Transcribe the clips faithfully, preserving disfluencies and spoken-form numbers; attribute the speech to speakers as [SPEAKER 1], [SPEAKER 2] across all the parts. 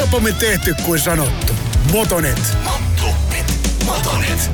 [SPEAKER 1] Helpommin tehty kuin sanottu. Motonet.
[SPEAKER 2] Motonet. Motonet.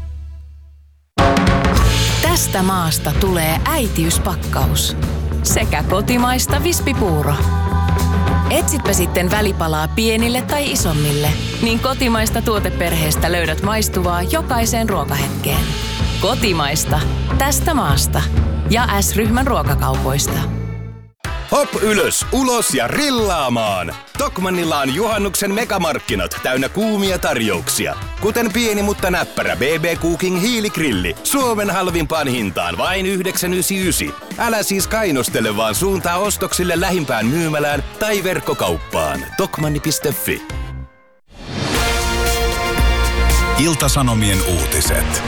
[SPEAKER 3] Tästä maasta tulee äitiyspakkaus. Sekä kotimaista vispipuuro. Etsitpä sitten välipalaa pienille tai isommille, niin kotimaista tuoteperheestä löydät maistuvaa jokaiseen ruokahetkeen. Kotimaista. Tästä maasta. Ja S-ryhmän ruokakaupoista.
[SPEAKER 2] Hop ylös, ulos ja rillaamaan! Tokmannilla on juhannuksen megamarkkinat täynnä kuumia tarjouksia. Kuten pieni mutta näppärä B B Cooking hiiligrilli. Suomen halvimpaan hintaan vain yhdeksän yhdeksänkymmentäyhdeksän. Älä siis kainostele, vaan suuntaa ostoksille lähimpään myymälään tai verkkokauppaan. Tokmanni piste fi.
[SPEAKER 4] Ilta-Sanomien uutiset.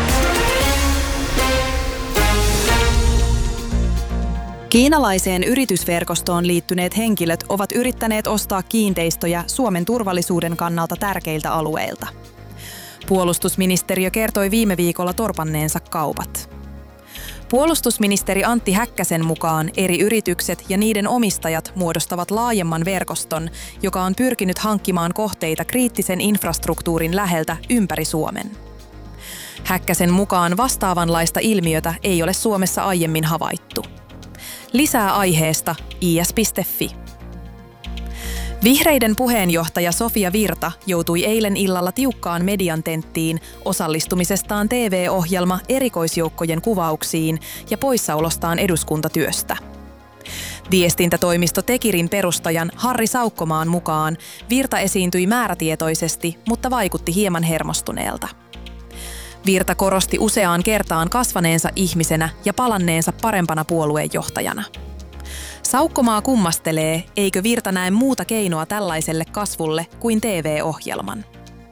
[SPEAKER 5] Kiinalaiseen yritysverkostoon liittyneet henkilöt ovat yrittäneet ostaa kiinteistöjä Suomen turvallisuuden kannalta tärkeiltä alueilta. Puolustusministeriö kertoi viime viikolla torpanneensa kaupat. Puolustusministeri Antti Häkkäsen mukaan eri yritykset ja niiden omistajat muodostavat laajemman verkoston, joka on pyrkinyt hankkimaan kohteita kriittisen infrastruktuurin läheltä ympäri Suomen. Häkkäsen mukaan vastaavanlaista ilmiötä ei ole Suomessa aiemmin havaittu. Lisää aiheesta i s piste fi. Vihreiden puheenjohtaja Sofia Virta joutui eilen illalla tiukkaan median tenttiin osallistumisestaan T V-ohjelma erikoisjoukkojen kuvauksiin ja poissaolostaan eduskuntatyöstä. Viestintätoimisto Tekirin perustajan Harri Saukkomaan mukaan Virta esiintyi määrätietoisesti, mutta vaikutti hieman hermostuneelta. Virta korosti useaan kertaan kasvaneensa ihmisenä ja palanneensa parempana puoluejohtajana. Saukkomaa kummastelee, eikö Virta näe muuta keinoa tällaiselle kasvulle kuin T V-ohjelman.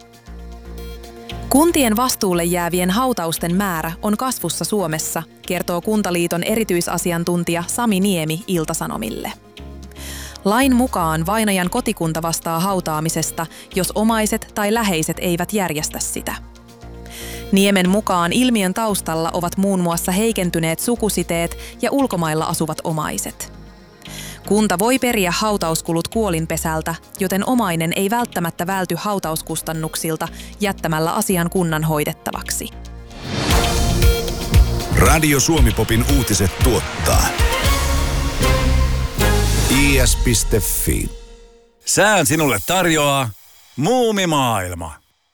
[SPEAKER 5] Kuntien vastuulle jäävien hautausten määrä on kasvussa Suomessa, kertoo Kuntaliiton erityisasiantuntija Sami Niemi Ilta-Sanomille. Lain mukaan vainajan kotikunta vastaa hautaamisesta, jos omaiset tai läheiset eivät järjestä sitä. Niemen mukaan ilmiön taustalla ovat muun muassa heikentyneet sukusiteet ja ulkomailla asuvat omaiset. Kunta voi periä hautauskulut kuolinpesältä, joten omainen ei välttämättä välty hautauskustannuksilta jättämällä asian kunnan hoidettavaksi.
[SPEAKER 4] Radio Suomi-popin uutiset tuottaa i s piste fi.
[SPEAKER 6] Sään sinulle tarjoaa Muumimaailma.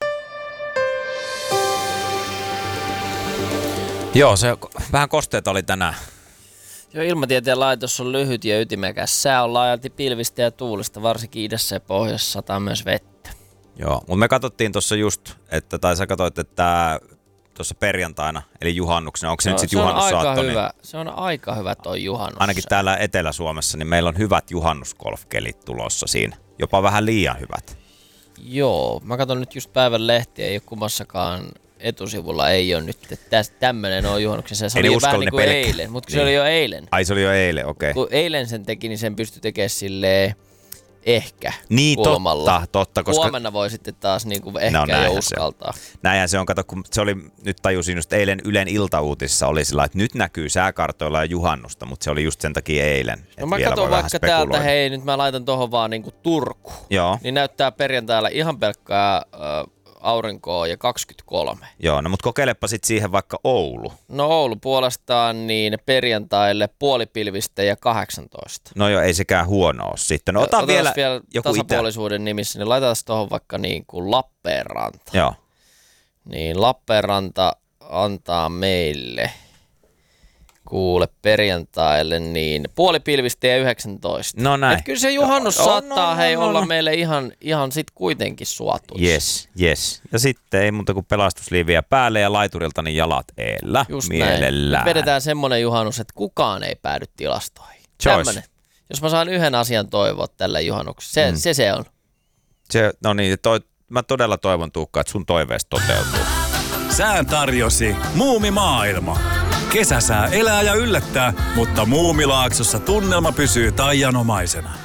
[SPEAKER 7] Joo, se vähän kosteita oli tänään.
[SPEAKER 8] Joo, ilmatieteen laitos on lyhyt ja ytimekäs. Sää on laajalti pilvistä ja tuulista, varsinkin idässä ja pohjoisessa sataa myös vettä.
[SPEAKER 7] Joo, mutta me katsottiin tuossa just, että, tai sä katsoit, että tuossa perjantaina, eli juhannuksena, onko se no, nyt sitten juhannussaatto?
[SPEAKER 8] Niin... Se on aika hyvä toi juhannus.
[SPEAKER 7] Ainakin täällä Etelä-Suomessa, niin meillä on hyvät juhannusgolfkelit tulossa siinä. Jopa vähän liian hyvät.
[SPEAKER 8] Joo, mä katson nyt just päivän lehtiä, ei ole kummassakaan etusivulla ei ole nyt, että tämmöinen on juhannuksen. Se oli jo vähän niin kuin pelkkä. Eilen, mutta niin. Se oli jo eilen.
[SPEAKER 7] Ai se oli jo eilen, okei. Okay.
[SPEAKER 8] Kun eilen sen teki, niin sen pystyi tekemään silleen ehkä
[SPEAKER 7] niin,
[SPEAKER 8] kulmalla.
[SPEAKER 7] Totta, totta. Koska...
[SPEAKER 8] Huomenna voi sitten taas niin kuin ehkä no, jo uskaltaa.
[SPEAKER 7] Se näinhän se on, kato, kun se oli, nyt tajusin just eilen Ylen iltauutissa oli sillä, että nyt näkyy sääkartoilla ja juhannusta, mutta se oli just sen takia eilen.
[SPEAKER 8] No mä katson vaikka täältä, hei nyt mä laitan tohon vaan niin kuin Turku.
[SPEAKER 7] Joo.
[SPEAKER 8] Niin näyttää perjantaina ihan pelkkää... Äh, aurinkoa ja kaksikymmentäkolme.
[SPEAKER 7] Joo, no mutta kokeilepa sitten siihen vaikka Oulu.
[SPEAKER 8] No Oulu puolestaan niin perjantaille puolipilvistä ja kahdeksantoista.
[SPEAKER 7] No joo, ei sekään huono ole sitten. No ota no, vielä,
[SPEAKER 8] vielä
[SPEAKER 7] joku
[SPEAKER 8] tasapuolisuuden itä. Nimissä, niin laitetaan tuohon vaikka niin kuin Lappeenranta.
[SPEAKER 7] Joo.
[SPEAKER 8] Niin Lappeenranta antaa meille kuule perjantaille niin puolipilvistä ja yhdeksäntoista.
[SPEAKER 7] No näin.
[SPEAKER 8] Et kyllä se juhannus no, saattaa no, no, hei no, no. olla meille ihan, ihan sit kuitenkin suotuisa.
[SPEAKER 7] Yes, yes. Ja sitten ei muuta kuin pelastusliiviä päälle ja laiturilta niin jalat eellä.
[SPEAKER 8] Just
[SPEAKER 7] mielellään.
[SPEAKER 8] Näin. Vedetään semmonen juhannus, että kukaan ei päädy tilastoihin. Tämmönen. Jos mä saan yhden asian toivoa tällä juhannuksella, se, mm. se se on.
[SPEAKER 7] Se, no niin, toi, mä todella toivon Tuukka, että sun toiveesta toteutuu.
[SPEAKER 6] Sään tarjosi Muumimaailma. Kesäsää elää ja yllättää, mutta Muumilaaksossa tunnelma pysyy taianomaisena.